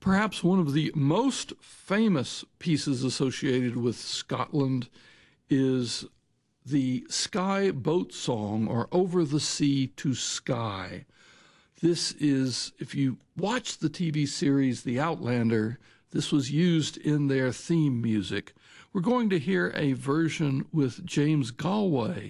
Perhaps one of the most famous pieces associated with Scotland is the Skye Boat Song, or Over the Sea to Skye. This is, if you watch the TV series The Outlander, this was used in their theme music. We're going to hear a version with James Galway